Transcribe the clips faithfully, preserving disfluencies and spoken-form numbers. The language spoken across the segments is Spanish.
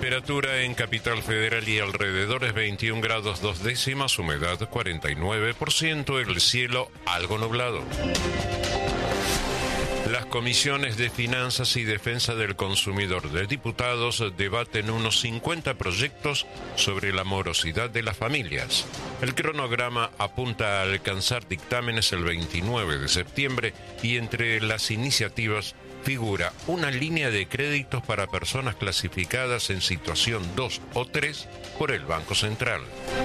Temperatura en Capital Federal y alrededores veintiún grados dos décimas, humedad cuarenta y nueve por ciento, el cielo algo nublado. Las comisiones de Finanzas y Defensa del Consumidor de Diputados debaten unos cincuenta proyectos sobre la morosidad de las familias. El cronograma apunta a alcanzar dictámenes el veintinueve de septiembre y entre las iniciativas figura una línea de créditos para personas clasificadas en situación dos o tres por el Banco Central.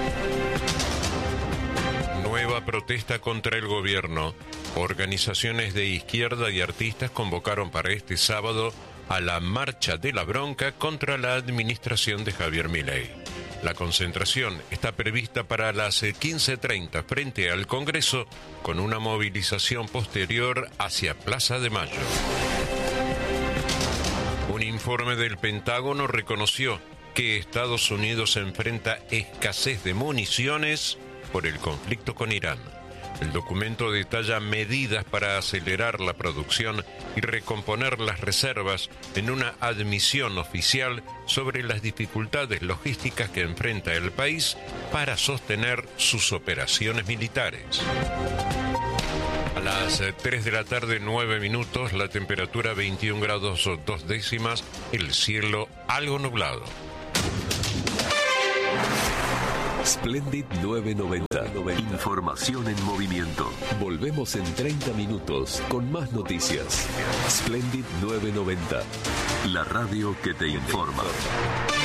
Nueva protesta contra el gobierno. Organizaciones de izquierda y artistas convocaron para este sábado a la Marcha de la Bronca contra la administración de Javier Milei. La concentración está prevista para las quince treinta frente al Congreso, con una movilización posterior hacia Plaza de Mayo. Un informe del Pentágono reconoció que Estados Unidos enfrenta escasez de municiones por el conflicto con Irán. El documento detalla medidas para acelerar la producción y recomponer las reservas en una admisión oficial sobre las dificultades logísticas que enfrenta el país para sostener sus operaciones militares. A las tres de la tarde, nueve minutos, la temperatura veintiún grados dos décimas, el cielo algo nublado. Splendid novecientos noventa. Información en movimiento. Volvemos en treinta minutos con más noticias. Splendid novecientos noventa. La radio que te informa.